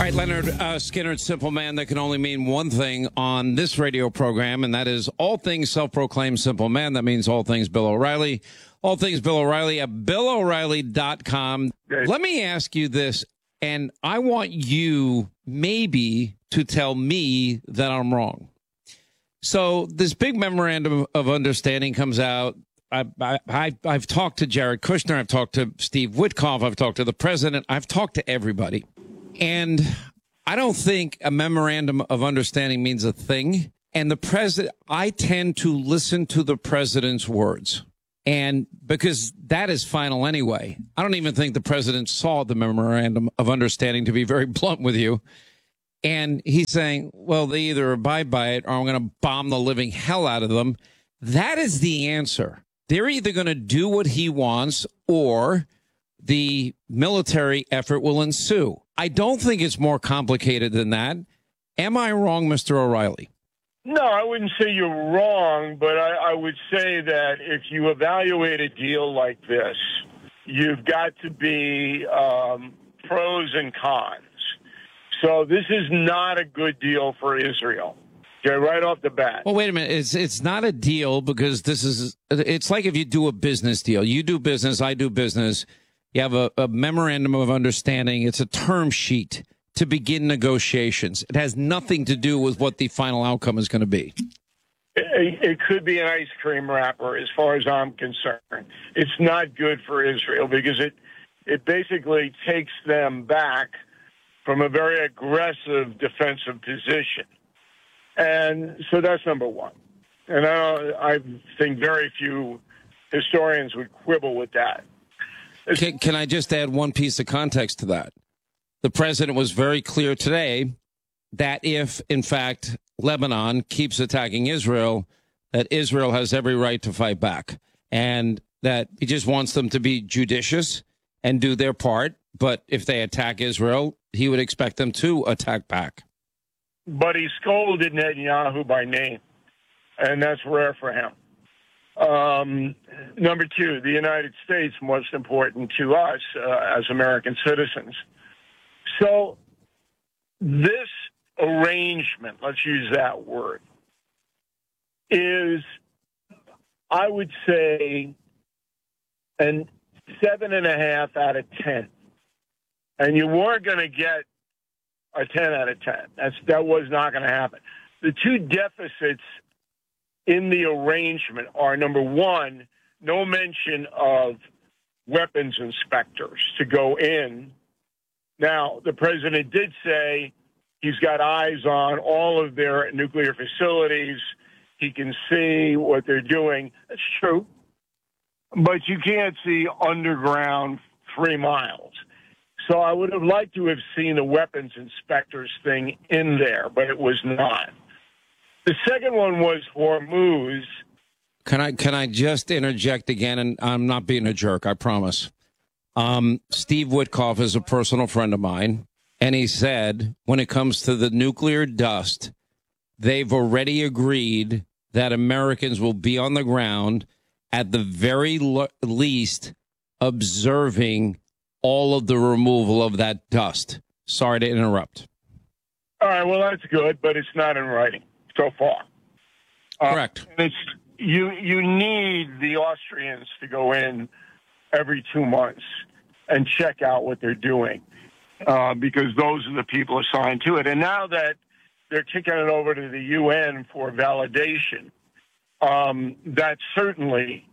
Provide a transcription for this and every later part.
right, Leonard Skinner, Simple Man that can only mean one thing on this radio program, and that is all things self-proclaimed Simple Man. That means all things Bill O'Reilly. All things Bill O'Reilly at BillO'Reilly.com. Okay. Let me ask you this, and I want you maybe to tell me that I'm wrong. So this big memorandum of understanding comes out. I've talked to Jared Kushner. I've talked to Steve Witkoff. I've talked to the president. I've talked to everybody. And I don't think a memorandum of understanding means a thing. And the president, I tend to listen to the president's words. And because that is final anyway, I don't even think the president saw the memorandum of understanding, to be very blunt with you. And he's saying, well, they either abide by it or I'm going to bomb the living hell out of them. That is the answer. They're either going to do what he wants or the military effort will ensue. I don't think it's more complicated than that. Am I wrong, Mr. O'Reilly? No, I wouldn't say you're wrong, but I would say that if you evaluate a deal like this, you've got to be pros and cons. So this is not a good deal for Israel. Okay, right off the bat. Well, wait a minute. It's not a deal because it's like if you do a business deal. You do business, I do business. You have a memorandum of understanding. It's a term sheet to begin negotiations. It has nothing to do with what the final outcome is going to be. It could be an ice cream wrapper as far as I'm concerned. It's not good for Israel because it basically takes them back from a very aggressive defensive position. And so that's number one. And I think very few historians would quibble with that. Can I just add one piece of context to that? The president was very clear today that if, in fact, Lebanon keeps attacking Israel, that Israel has every right to fight back, and that he just wants them to be judicious and do their part. But if they attack Israel, he would expect them to attack back. But he scolded Netanyahu by name, and that's rare for him. Number two, the United States, most important to us as American citizens. So this arrangement, let's use that word, is, I would say, an 7.5 out of 10. And you weren't going to get a 10 out of 10. That was not going to happen. The two deficits in the arrangement are, number one, no mention of weapons inspectors to go in. Now, the president did say he's got eyes on all of their nuclear facilities. He can see what they're doing. That's true. But you can't see underground 3 miles. So I would have liked to have seen the weapons inspectors thing in there, but it was not. The second one was Hormuz. Can I just interject again? And I'm not being a jerk, I promise. Steve Witkoff is a personal friend of mine, and he said when it comes to the nuclear dust, they've already agreed that Americans will be on the ground at the very least observing all of the removal of that dust. Sorry to interrupt. All right, well, that's good, but it's not in writing so far. Correct. And you need the Austrians to go in every 2 months and check out what they're doing because those are the people assigned to it. And now that they're kicking it over to the UN for validation, that's certainly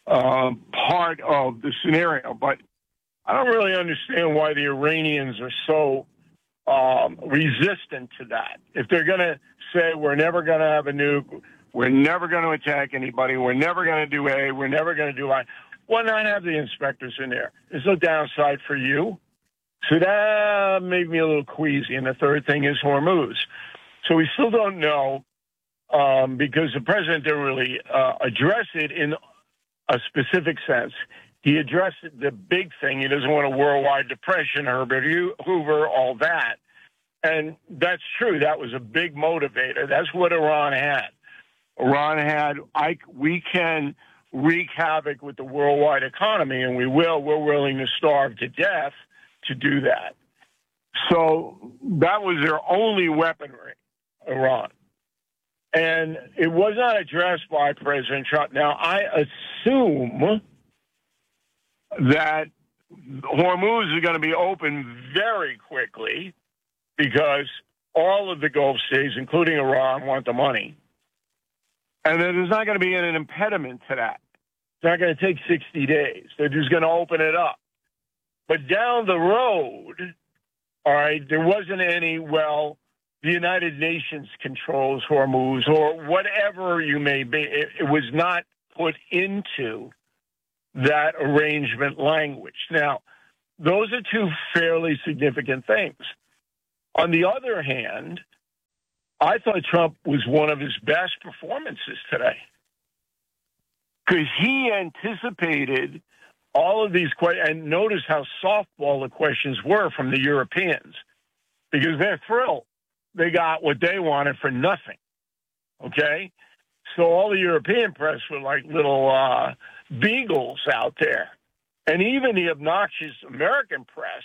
part of the scenario. But I don't really understand why the Iranians are so resistant to that. If they're going to say we're never going to have a nuke, we're never going to attack anybody, we're never going to do A, we're never going to do I, why not have the inspectors in there? There's no downside for you. So that made me a little queasy. And the third thing is Hormuz. So we still don't know because the president didn't really address it in a specific sense. He addressed the big thing. He doesn't want a worldwide depression, Herbert Hoover, all that. And that's true. That was a big motivator. That's what Iran had. Iran had, we can wreak havoc with the worldwide economy, and we will. We're willing to starve to death to do that. So that was their only weaponry, Iran. And it was not addressed by President Trump. Now, I assume that Hormuz is going to be open very quickly because all of the Gulf states, including Iran, want the money. And there's not going to be an impediment to that. It's not going to take 60 days. They're just going to open it up. But down the road, all right, there wasn't any, well, the United Nations controls Hormuz or whatever you may be. It was not put into that arrangement language. Now, those are two fairly significant things. On the other hand, I thought Trump was one of his best performances today because he anticipated all of these questions. And notice how softball the questions were from the Europeans because they're thrilled. They got what they wanted for nothing, okay? So all the European press were like little beagles out there. And even the obnoxious American press,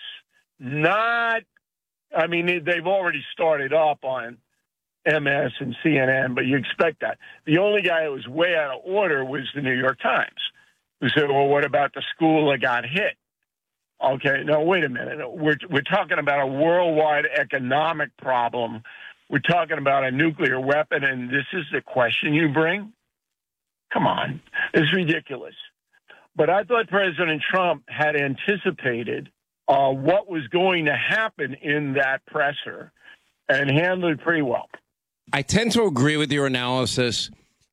they've already started up on MS and CNN, but you expect that. The only guy that was way out of order was the New York Times, who said, well, what about the school that got hit? Okay, no, wait a minute. We're talking about a worldwide economic problem. We're talking about a nuclear weapon, and this is the question you bring? Come on. It's ridiculous. But I thought President Trump had anticipated what was going to happen in that presser and handled it pretty well. I tend to agree with your analysis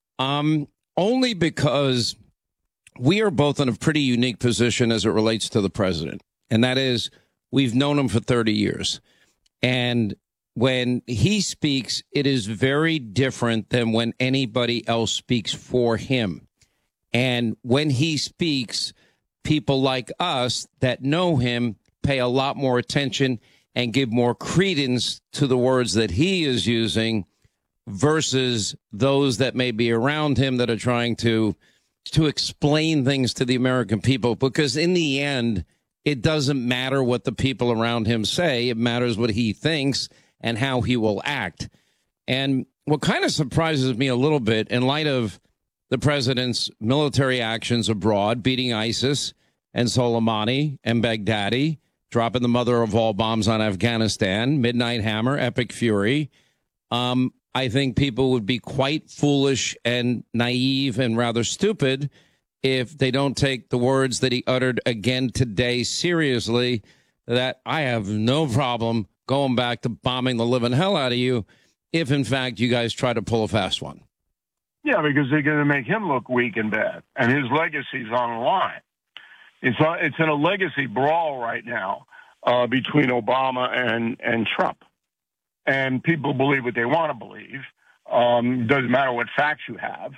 only because we are both in a pretty unique position as it relates to the president. And that is, we've known him for 30 years. And when he speaks, it is very different than when anybody else speaks for him. And when he speaks, people like us that know him pay a lot more attention and give more credence to the words that he is using versus those that may be around him that are trying to explain things to the American people. Because in the end, it doesn't matter what the people around him say. It matters what he thinks and how he will act. And what kind of surprises me a little bit in light of the president's military actions abroad, beating ISIS and Soleimani and Baghdadi, dropping the mother of all bombs on Afghanistan, Midnight Hammer, Epic Fury. I think people would be quite foolish and naive and rather stupid if they don't take the words that he uttered again today seriously, that I have no problem going back to bombing the living hell out of you if, in fact, you guys try to pull a fast one. Yeah, because they're going to make him look weak and bad, and his legacy's on the line. It's in a legacy brawl right now between Obama and Trump. And people believe what they want to believe. Doesn't matter what facts you have.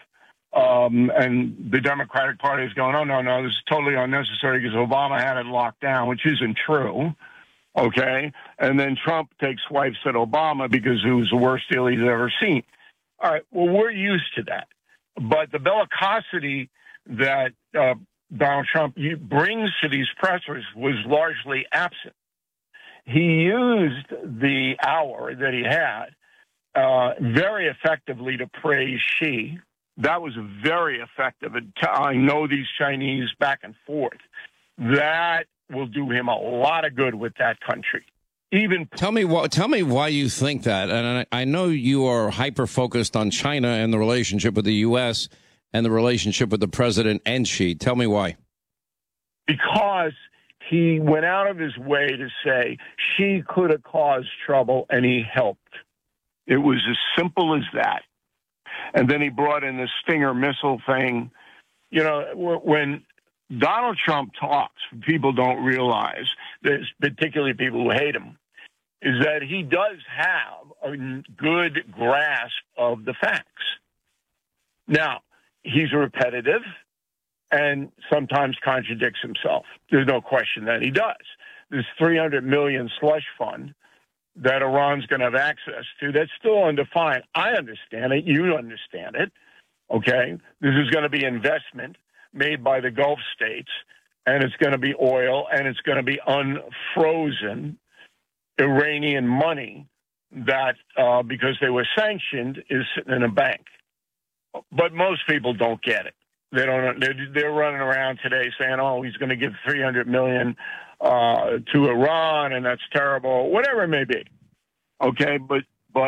And the Democratic Party is going, oh, no, this is totally unnecessary because Obama had it locked down, which isn't true. Okay? And then Trump takes swipes at Obama because it was the worst deal he's ever seen. All right, well, we're used to that. But the bellicosity that Donald Trump brings to these pressers was largely absent. He used the hour that he had very effectively to praise Xi. That was very effective. I know these Chinese back and forth. That will do him a lot of good with that country. Tell me why you think that. And I know you are hyper focused on China and the relationship with the U.S. and the relationship with the president and Xi. Tell me why. Because he went out of his way to say Xi could have caused trouble and he helped. It was as simple as that. And then he brought in the Stinger missile thing. You know, when Donald Trump talks, people don't realize, particularly people who hate him, is that he does have a good grasp of the facts. Now, he's repetitive and sometimes contradicts himself. There's no question that he does. This $300 million slush fund that Iran's going to have access to, that's still undefined. I understand it. You understand it. Okay? This is going to be investment made by the Gulf states, and it's going to be oil, and it's going to be unfrozen. Iranian money that, because they were sanctioned, is sitting in a bank. But most people don't get it. They don't. They're running around today saying, "Oh, he's going to give $300 million to Iran, and that's terrible." Whatever it may be. Okay, but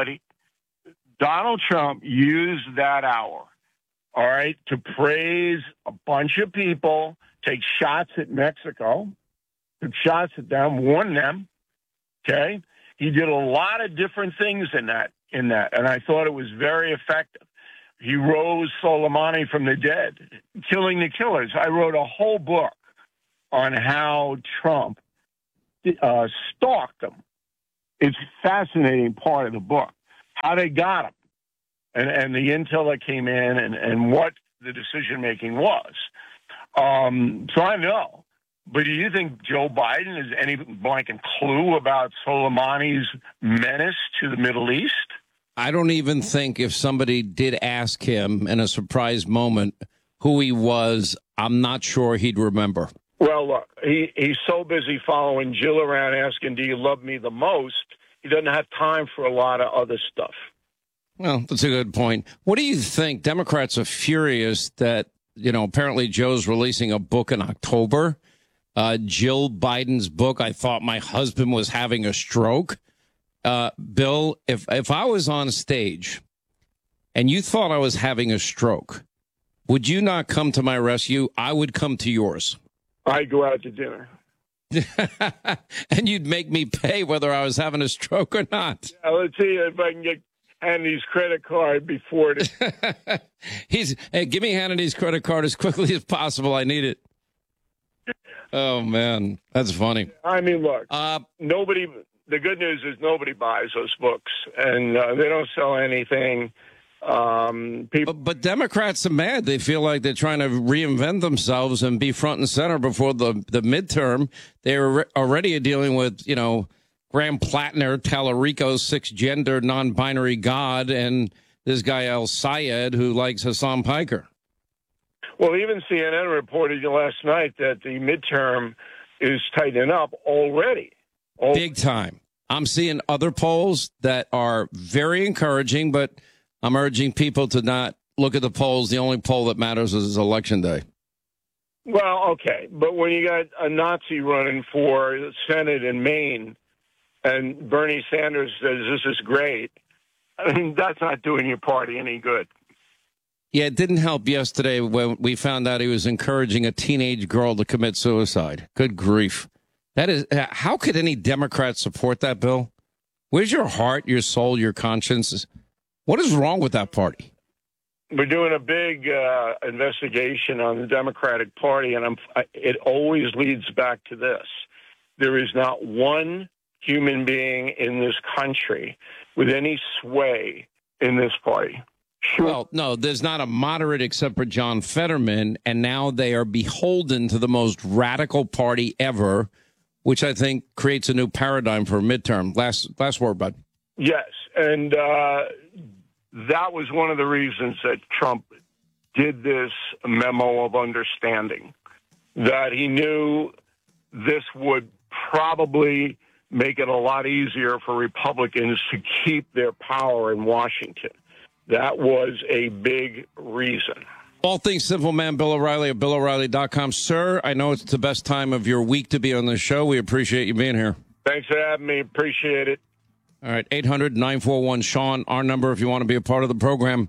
Donald Trump used that hour, all right, to praise a bunch of people, take shots at Mexico, took shots at them, warned them. Okay, he did a lot of different things in that, and I thought it was very effective. He rose Soleimani from the dead, killing the killers. I wrote a whole book on how Trump stalked them. It's a fascinating part of the book, how they got him, and the intel that came in, and what the decision-making was. So I know. But do you think Joe Biden has any blanket clue about Soleimani's menace to the Middle East? I don't even think if somebody did ask him in a surprise moment who he was, I'm not sure he'd remember. Well, look, he's so busy following Jill around asking, "Do you love me the most?" He doesn't have time for a lot of other stuff. Well, that's a good point. What do you think? Democrats are furious that, apparently Joe's releasing a book in October. Jill Biden's book, I Thought My Husband Was Having a Stroke. Bill, if I was on stage and you thought I was having a stroke, would you not come to my rescue? I would come to yours. I'd go out to dinner. And you'd make me pay whether I was having a stroke or not. Yeah, let's see if I can get Hannity's credit card before it. Hey, give me Hannity's credit card as quickly as possible. I need it. Oh, man, that's funny. I mean, look, nobody. The good news is nobody buys those books, and they don't sell anything. But Democrats are mad. They feel like they're trying to reinvent themselves and be front and center before the midterm. They're already dealing with, Graham Plattner, Tallarico's six-gender non-binary god, and this guy El Sayed who likes Hassan Piker. Well, even CNN reported last night that the midterm is tightening up already. Big time. I'm seeing other polls that are very encouraging, but I'm urging people to not look at the polls. The only poll that matters is Election Day. Well, okay. But when you got a Nazi running for Senate in Maine and Bernie Sanders says this is great, I mean, that's not doing your party any good. Yeah, it didn't help yesterday when we found out he was encouraging a teenage girl to commit suicide. Good grief. That is, how could any Democrat support that, Bill? Where's your heart, your soul, your conscience? What is wrong with that party? We're doing a big investigation on the Democratic Party, and it always leads back to this. There is not one human being in this country with any sway in this party. Sure. Well, no, there's not a moderate except for John Fetterman, and now they are beholden to the most radical party ever, which I think creates a new paradigm for a midterm. Last word, bud. Yes, and that was one of the reasons that Trump did this memo of understanding, that he knew this would probably make it a lot easier for Republicans to keep their power in Washington. That was a big reason. All things simple, man. Bill O'Reilly at BillO'Reilly.com. Sir, I know it's the best time of your week to be on the show. We appreciate you being here. Thanks for having me. Appreciate it. All right, 800-941-SEAN, our number if you want to be a part of the program.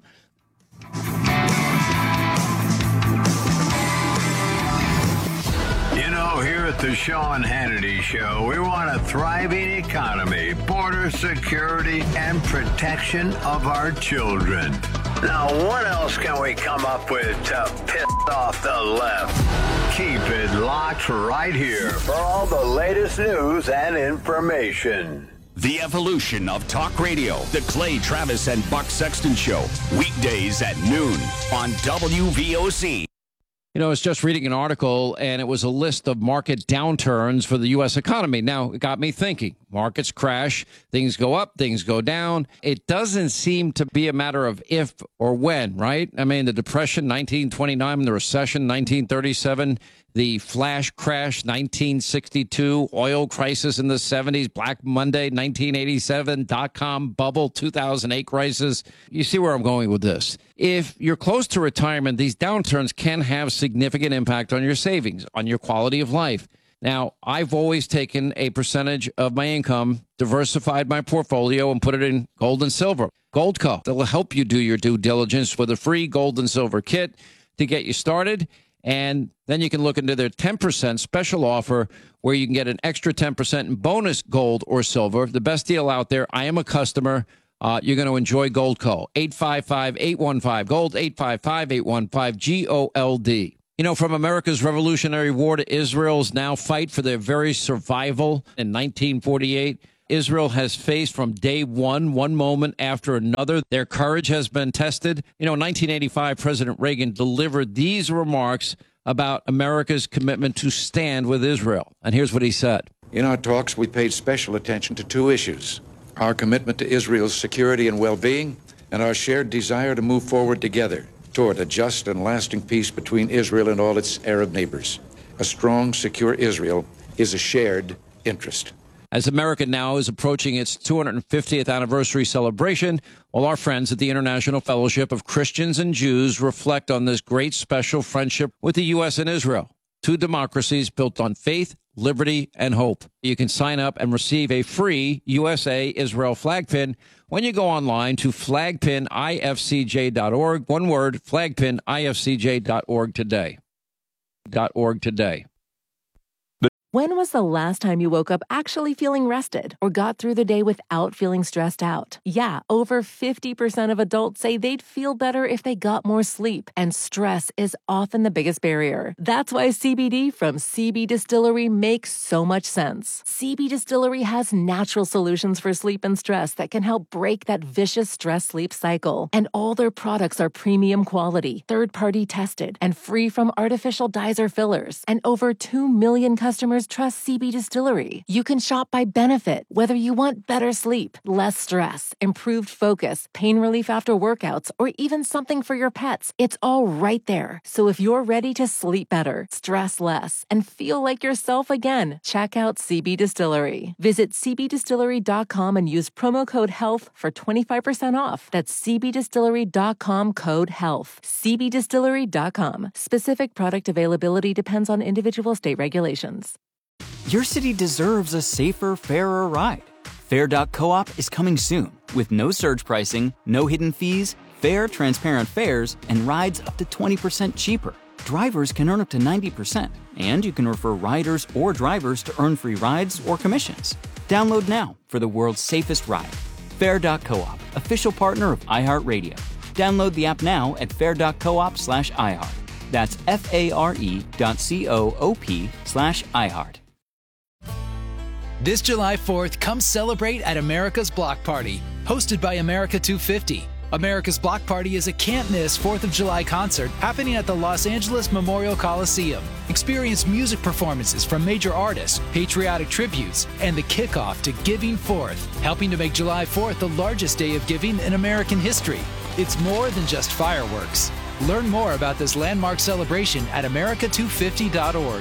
Here at the Sean Hannity Show, we want a thriving economy, border security, and protection of our children. Now, what else can we come up with to piss off the left? Keep it locked right here for all the latest news and information. The evolution of talk radio. The Clay Travis and Buck Sexton Show. Weekdays at noon on WVOC. I was just reading an article, and it was a list of market downturns for the U.S. economy. Now, it got me thinking. Markets crash, things go up, things go down. It doesn't seem to be a matter of if or when, right? I mean, the Depression, 1929, the Recession, 1937, the flash crash, 1962, oil crisis in the 70s, Black Monday, 1987, dot-com bubble, 2008 crisis. You see where I'm going with this. If you're close to retirement, these downturns can have significant impact on your savings, on your quality of life. Now, I've always taken a percentage of my income, diversified my portfolio, and put it in gold and silver. Goldco, they'll help you do your due diligence with a free gold and silver kit to get you started. And then you can look into their 10% special offer where you can get an extra 10% in bonus gold or silver. The best deal out there. I am a customer. You're going to enjoy Goldco. 855-815-GOLD, 855-815-GOLD. You know, from America's Revolutionary War to Israel's now fight for their very survival in 1948, Israel has faced from day one moment after another. Their courage has been tested. You know, in 1985, President Reagan delivered these remarks about America's commitment to stand with Israel. And here's what he said. In our talks, we paid special attention to two issues: our commitment to Israel's security and well-being, and our shared desire to move forward together toward a just and lasting peace between Israel and all its Arab neighbors. A strong, secure Israel is a shared interest. As America now is approaching its 250th anniversary celebration, while our friends at the International Fellowship of Christians and Jews reflect on this great special friendship with the U.S. and Israel, two democracies built on faith, liberty, and hope. You can sign up and receive a free USA-Israel flag pin when you go online to flagpinifcj.org. One word, flagpinifcj.org today. .org today. When was the last time you woke up actually feeling rested or got through the day without feeling stressed out? Yeah, over 50% of adults say they'd feel better if they got more sleep, and stress is often the biggest barrier. That's why CBD from CB Distillery makes so much sense. CB Distillery has natural solutions for sleep and stress that can help break that vicious stress-sleep cycle. And all their products are premium quality, third-party tested, and free from artificial dyes or fillers. And over 2 million customers trust CB Distillery. You can shop by benefit, whether you want better sleep, less stress, improved focus, pain relief after workouts, or even something for your pets. It's all right there. So if you're ready to sleep better, stress less, and feel like yourself again, check out CB Distillery. Visit cbdistillery.com and use promo code HEALTH for 25% off. That's cbdistillery.com, code HEALTH. cbdistillery.com. Specific product availability depends on individual state regulations. Your city deserves a safer, fairer ride. Fair.coop is coming soon with no surge pricing, no hidden fees, fair, transparent fares, and rides up to 20% cheaper. Drivers can earn up to 90%, and you can refer riders or drivers to earn free rides or commissions. Download now for the world's safest ride. Fair.coop, official partner of iHeartRadio. Download the app now at fair.coop/iHeart. That's FARE.coop/iHeart. This July 4th, come celebrate at America's Block Party, hosted by America 250. America's Block Party is a can't-miss 4th of July concert happening at the Los Angeles Memorial Coliseum. Experience music performances from major artists, patriotic tributes, and the kickoff to Giving Forth, helping to make July 4th the largest day of giving in American history. It's more than just fireworks. Learn more about this landmark celebration at america250.org.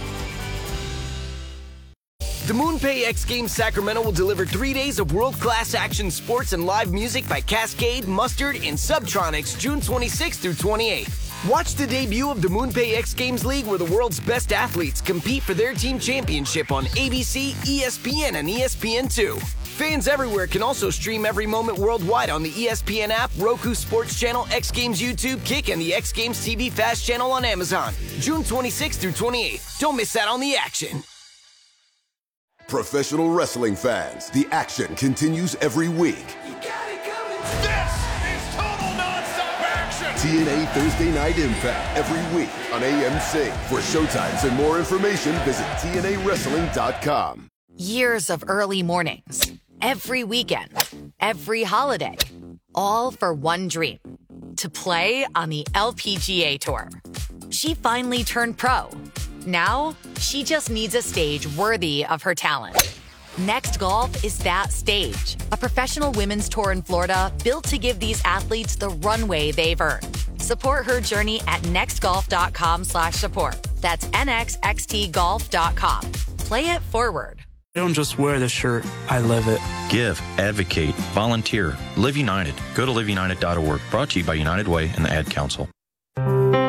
The MoonPay X Games Sacramento will deliver 3 days of world-class action sports and live music by Cascade, Mustard, and Subtronics June 26th through 28th. Watch the debut of the MoonPay X Games League, where the world's best athletes compete for their team championship on ABC, ESPN, and ESPN2. Fans everywhere can also stream every moment worldwide on the ESPN app, Roku Sports Channel, X Games YouTube, Kick, and the X Games TV Fast Channel on Amazon. June 26th through 28th. Don't miss out on the action. Professional wrestling fans, the action continues every week. This is total nonstop action! TNA Thursday Night Impact every week on AMC. For showtimes and more information, visit TNAWrestling.com. Years of early mornings, every weekend, every holiday, all for one dream, to play on the LPGA Tour. She finally turned pro. Now, she just needs a stage worthy of her talent. Next Golf is that stage. A professional women's tour in Florida built to give these athletes the runway they've earned. Support her journey at nextgolf.com/support. That's nxxtgolf.com. Play it forward. I don't just wear the shirt, I live it. Give, advocate, volunteer. Live United. Go to liveunited.org. Brought to you by United Way and the Ad Council.